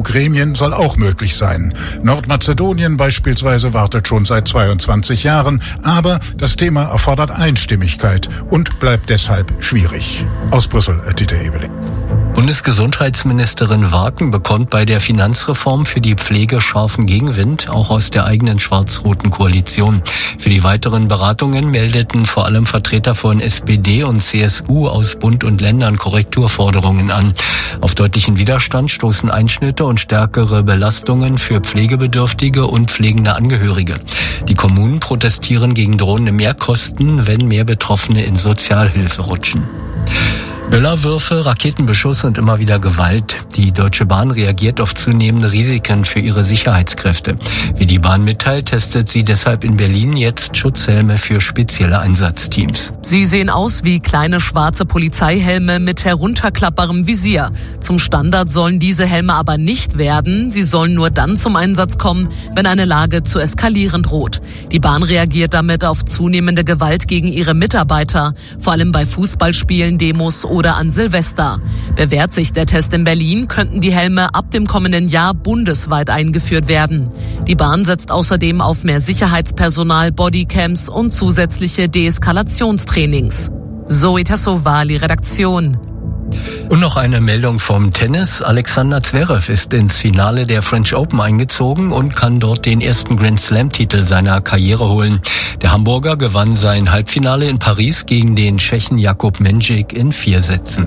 EU-Gremien soll auch möglich sein. Nordmazedonien beispielsweise wartet schon seit 22 Jahren, aber das Thema erfordert Einstimmigkeit und bleibt deshalb schwierig. Aus Brüssel, Dieter Ebeling. Bundesgesundheitsministerin Waken bekommt bei der Finanzreform für die Pflege scharfen Gegenwind, auch aus der eigenen schwarz-roten Koalition. Für die weiteren Beratungen meldeten vor allem Vertreter von SPD und CSU aus Bund und Ländern Korrekturforderungen an. Auf deutlichen Widerstand stoßen Einschnitte und stärkere Belastungen für Pflegebedürftige und pflegende Angehörige. Die Kommunen protestieren gegen drohende Mehrkosten, wenn mehr Betroffene in Sozialhilfe rutschen. Böllerwürfe, Raketenbeschuss und immer wieder Gewalt. Die Deutsche Bahn reagiert auf zunehmende Risiken für ihre Sicherheitskräfte. Wie die Bahn mitteilt, testet sie deshalb in Berlin jetzt Schutzhelme für spezielle Einsatzteams. Sie sehen aus wie kleine schwarze Polizeihelme mit herunterklappbarem Visier. Zum Standard sollen diese Helme aber nicht werden. Sie sollen nur dann zum Einsatz kommen, wenn eine Lage zu eskalieren droht. Die Bahn reagiert damit auf zunehmende Gewalt gegen ihre Mitarbeiter, vor allem bei Fußballspielen, Demos oder an Silvester. Bewährt sich der Test in Berlin, könnten die Helme ab dem kommenden Jahr bundesweit eingeführt werden. Die Bahn setzt außerdem auf mehr Sicherheitspersonal, Bodycams und zusätzliche Deeskalationstrainings. Zoe Tassovali, Redaktion. Und noch eine Meldung vom Tennis. Alexander Zverev ist ins Finale der French Open eingezogen und kann dort den ersten Grand Slam-Titel seiner Karriere holen. Der Hamburger gewann sein Halbfinale in Paris gegen den Tschechen Jakub Menžík in 4 Sätzen.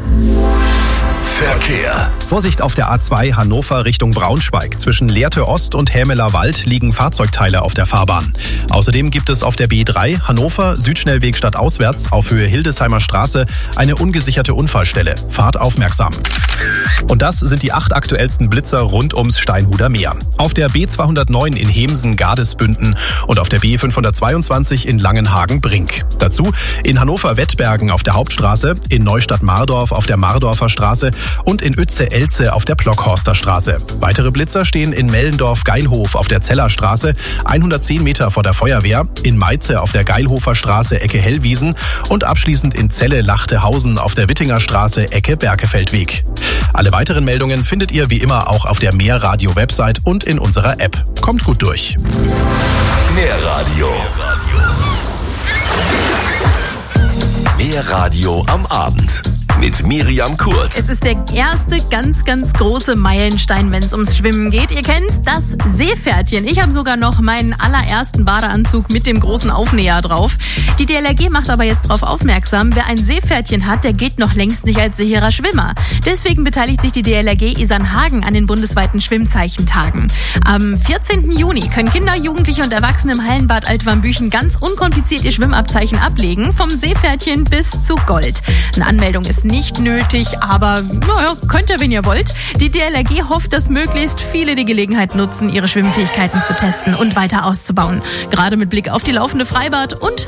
Verkehr. Vorsicht auf der A2 Hannover Richtung Braunschweig. Zwischen Lehrte Ost und Hämeler Wald liegen Fahrzeugteile auf der Fahrbahn. Außerdem gibt es auf der B3 Hannover Südschnellweg stadtauswärts auf Höhe Hildesheimer Straße eine ungesicherte Unfallstelle. Fahrt aufmerksam. Und das sind die 8 aktuellsten Blitzer rund ums Steinhuder Meer. Auf der B209 in Hemsen-Gardesbünden und auf der B522 in Langenhagen-Brink. Dazu in Hannover-Wettbergen auf der Hauptstraße, in Neustadt-Mardorf auf der Mardorfer Straße und in Uetze-Elze auf der Plockhorster Straße. Weitere Blitzer stehen in Mellendorf-Geilhof auf der Zellerstraße, 110 Meter vor der Feuerwehr, in Meize auf der Geilhofer Straße Ecke Hellwiesen und abschließend in Celle-Lachtehausen auf der Wittinger Straße Ecke Berkefeldweg. Alle weiteren Meldungen findet ihr wie immer auch auf der Mehr-Radio-Website und in unserer App. Kommt gut durch. Mehr Radio. Mehr Radio am Abend. Mit Miriam Kurz. Es ist der erste ganz, ganz große Meilenstein, wenn es ums Schwimmen geht. Ihr kennt's, das Seepferdchen. Ich habe sogar noch meinen allerersten Badeanzug mit dem großen Aufnäher drauf. Die DLRG macht aber jetzt darauf aufmerksam, wer ein Seepferdchen hat, der gilt noch längst nicht als sicherer Schwimmer. Deswegen beteiligt sich die DLRG Isernhagen an den bundesweiten Schwimmzeichentagen. Am 14. Juni können Kinder, Jugendliche und Erwachsene im Hallenbad Altwarmbüchen ganz unkompliziert ihr Schwimmabzeichen ablegen, vom Seepferdchen bis zu Gold. Eine Anmeldung ist nicht nötig, aber naja, könnt ihr, wenn ihr wollt. Die DLRG hofft, dass möglichst viele die Gelegenheit nutzen, ihre Schwimmfähigkeiten zu testen und weiter auszubauen. Gerade mit Blick auf die laufende Freibad- und